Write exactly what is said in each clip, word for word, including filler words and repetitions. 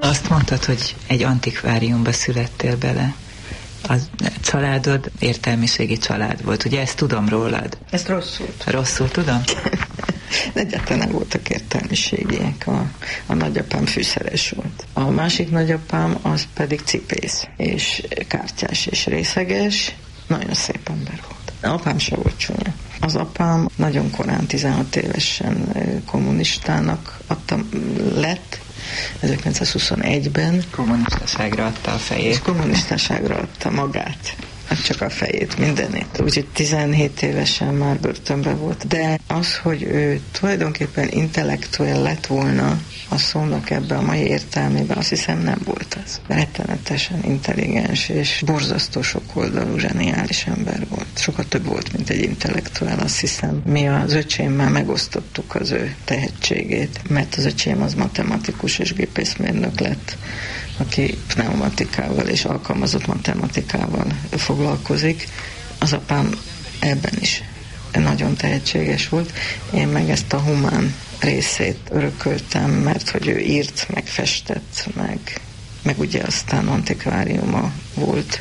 Azt mondtad, hogy egy antikváriumba születtél bele. A családod értelmiségi család volt, ugye ezt tudom rólad? Ezt rosszul. Rosszul tudom? Egyáltalán nem voltak értelmiségiek. A, a nagyapám fűszeres volt. A másik nagyapám az pedig cipész, és kártyás és részeges, nagyon szép ember volt. Apám se volt csúnya. Az apám nagyon korán, tizenhat évesen kommunistának adta, lett, ezerkilencszázhuszonegyben. Kommunistaságra adta a fejét. És kommunistaságra adta magát. Hát csak a fejét, mindenét. Úgyhogy tizenhét évesen már börtönben volt. De az, hogy ő tulajdonképpen intellektuál lett volna a szónak ebben a mai értelmében, azt hiszem nem volt az. Rettenetesen intelligens és borzasztó sokoldalú, zseniális ember volt. Sokkal több volt, mint egy intellektuál, azt hiszem. Mi az öcsémmel megosztottuk az ő tehetségét, mert az öcsém az matematikus és gépészmérnök lett, aki pneumatikával és alkalmazott matematikával foglalkozik. Az apám ebben is nagyon tehetséges volt. Én meg ezt a humán részét örököltem, mert hogy ő írt, meg festett, meg, meg ugye aztán antikváriuma volt.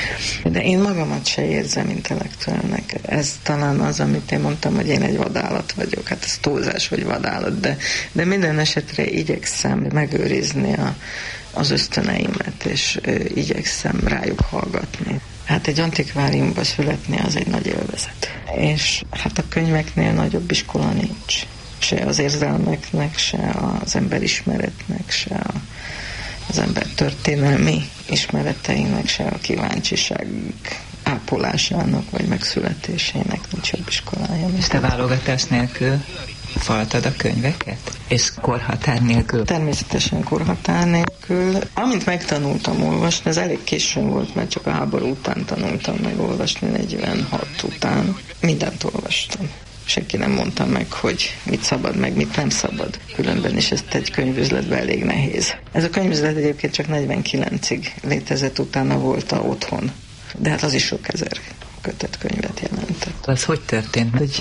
De én magamat se érzem intellektuálnak. Ez talán az, amit én mondtam, hogy én egy vadállat vagyok. Hát ez túlzás, hogy vadállat, de, de minden esetre igyekszem megőrizni a az ösztöneimet, és ö, igyekszem rájuk hallgatni. Hát egy antikváriumban születni az egy nagy élvezet. És hát a könyveknél nagyobb iskola nincs. Se az érzelmeknek, se az emberismeretnek, se a, az ember történelmi ismereteinek, se a kíváncsiság ápolásának, vagy megszületésének nincs jobb iskolája. És te válogatás nélkül faltad a könyveket? És korhatár nélkül? Természetesen korhatár nélkül. Amint megtanultam olvasni, ez elég későn volt, mert csak a háború után tanultam meg olvasni, negyvenhat után. Mindent olvastam. Senki nem mondta meg, hogy mit szabad, meg mit nem szabad. Különben is ezt egy könyvüzletben elég nehéz. Ez a könyvüzlet egyébként csak negyvenkilencig létezett, utána volt a otthon. De hát az is sok ezer kötet könyvet jelentett. Az hogy történt, hogy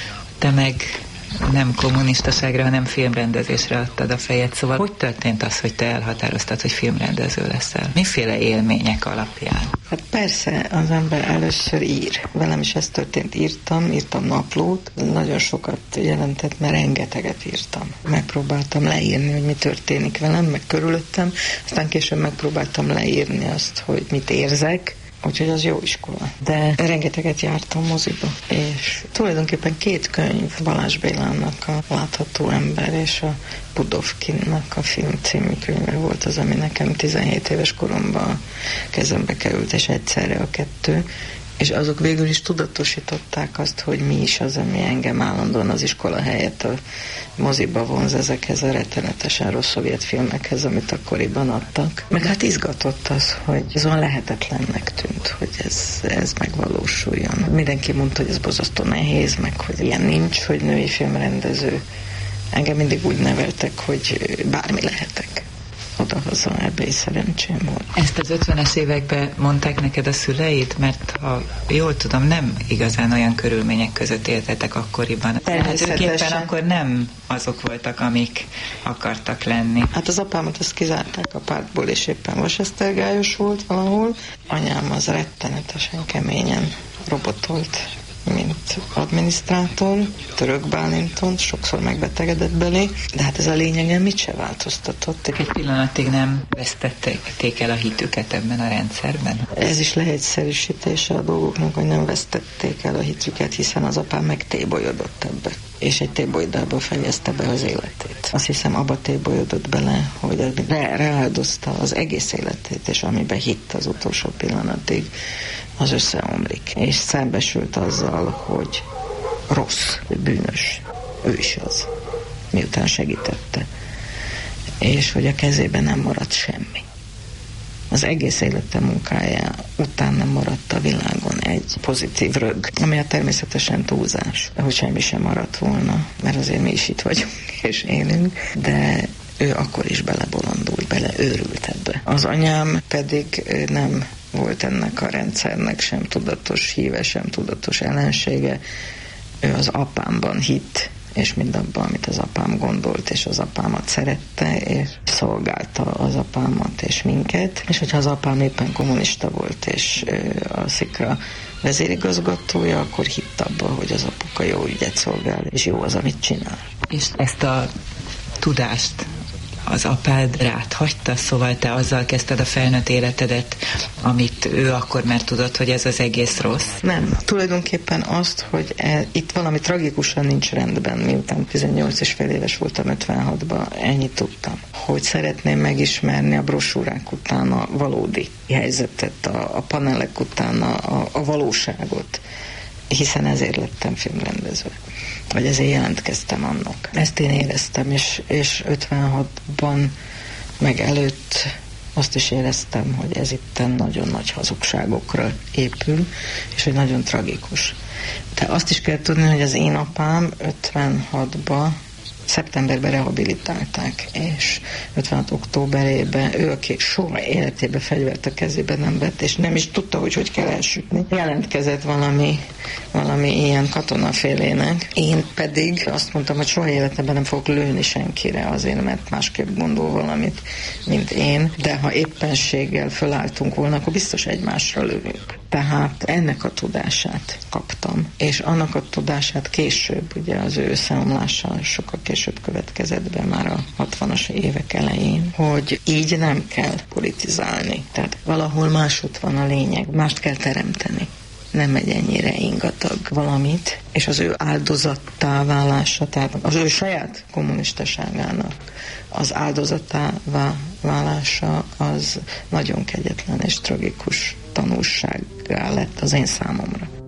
te meg nem kommunistaságra, hanem filmrendezésre adtad a fejed. Szóval hogy történt az, hogy te elhatároztad, hogy filmrendező leszel? Miféle élmények alapján? Hát persze, az ember először ír. Velem is ez történt, írtam, írtam naplót, nagyon sokat jelentett, mert rengeteget írtam. Megpróbáltam leírni, hogy mi történik velem, meg körülöttem, aztán később megpróbáltam leírni azt, hogy mit érzek, úgyhogy az jó iskola. De rengeteget jártam moziba, és tulajdonképpen két könyv, Balázs Bélának a Látható ember és a Pudovkinnak a Film című könyve volt az, ami nekem tizenhét éves koromban kezembe került, és egyszerre a kettő, és azok végül is tudatosították azt, hogy mi is az, ami engem állandóan az iskola helyett a moziba vonz ezekhez a rettenetesen rossz szovjet filmekhez, amit akkoriban adtak. Meg hát izgatott az, hogy ez olyan lehetetlennek tűnt, hogy ez, ez megvalósuljon. Mindenki mondta, hogy ez borzasztó nehéz, meg hogy ilyen nincs, hogy női filmrendező. Engem mindig úgy neveltek, hogy bármi lehetek. Oda-haza, ebbe is szerencsém volt. Ezt az ötvenes években mondták neked a szüleid? Mert ha jól tudom, nem igazán olyan körülmények között éltetek akkoriban. Lehetőképpen akkor nem azok voltak, amik akartak lenni. Hát az apámat azt kizárták a pártból, és éppen vasesztergályos volt valahol. Anyám az rettenetesen keményen robotolt, mint adminisztrátor, Török Bálinton, sokszor megbetegedett belé, de hát ez a lényegen mit se változtatott. Egy pillanatig nem vesztették el a hitüket ebben a rendszerben? Ez is leegyszerűsítése a dolgoknak, hogy nem vesztették el a hitüket, hiszen az apám megtébolyodott ebbe, és egy tébolydába fejezte be az életét. Azt hiszem, abba tébolyodott bele, hogy re- reáldozta az egész életét, és amiben hitt az utolsó pillanatig, az összeomlik. És szembesült azzal, hogy rossz, hogy bűnös. Ő is az, miután segítette. És hogy a kezében nem maradt semmi. Az egész élete munkája után nem maradt a világon egy pozitív rög, ami a természetesen túlzás, hogy semmi sem maradt volna, mert azért mi is itt vagyunk és élünk, de ő akkor is belebolondult, beleőrült ebbe. Az anyám pedig nem volt ennek a rendszernek sem tudatos híve, sem tudatos ellensége. Ő az apámban hitt, és mindabban, amit az apám gondolt, és az apámat szerette, és szolgálta az apámat és minket. És hogyha az apám éppen kommunista volt, és a Szikra vezérigazgatója, akkor hitt abba, hogy az apuka jó ügyet szolgál, és jó az, amit csinál. És ezt a tudást az apád rád hagyta, szóval te azzal kezdted a felnőtt életedet, amit ő akkor már tudott, hogy ez az egész rossz? Nem, tulajdonképpen azt, hogy e, itt valami tragikusan nincs rendben, miután tizennyolc és fél éves voltam ötvenhatban, ennyit tudtam. Hogy szeretném megismerni a brosúrák után a valódi helyzetet, a, a panelek után a, a valóságot, hiszen ezért lettem filmrendező. Vagy ezért jelentkeztem annak. Ezt én éreztem, és, és ötvenhatban meg előtt azt is éreztem, hogy ez itten nagyon nagy hazugságokra épül, és hogy nagyon tragikus. De azt is kell tudni, hogy az én apám ötvenhatban szeptemberben rehabilitálták, és ötvenhat októberében ő, aki soha életében fegyvert a kezébe nem vett, és nem is tudta, hogy hogy kell elsütni, jelentkezett valami, valami ilyen katonafélének. Én pedig azt mondtam, hogy soha életemben nem fogok lőni senkire azért, mert másképp gondol valamit, mint én, de ha éppenséggel fölálltunk volna, akkor biztos egymásra lövünk. Tehát ennek a tudását kaptam, és annak a tudását később, ugye az ő összeomlással sokkal később következett be, már a hatvanas évek elején, hogy így nem kell politizálni. Tehát valahol másút van a lényeg, mást kell teremteni. Nem egy ennyire ingatag valamit, és az ő áldozattá válása, tehát az ő saját kommunistaságának az áldozattá válása az nagyon kegyetlen és tragikus tanulsággá lett az én számomra.